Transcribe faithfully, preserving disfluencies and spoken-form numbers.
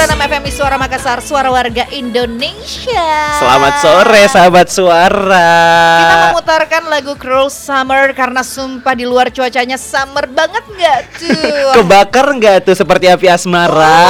enam F M I Suara Makassar, suara warga Indonesia. Selamat sore sahabat suara. Kita memutarkan lagu Cruel Summer karena sumpah di luar cuacanya summer banget nggak tuh? Kebakar nggak tuh seperti api asmara?